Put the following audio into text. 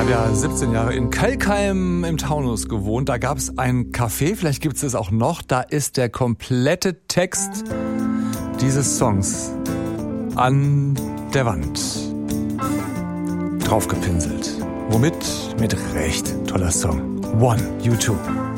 habe ja 17 Jahre in Kelkheim im Taunus gewohnt. Da gab es ein Café, vielleicht gibt es es auch noch. Da ist der komplette Text dieses Songs an der Wand draufgepinselt. Womit? Mit recht toller Song. One, U2.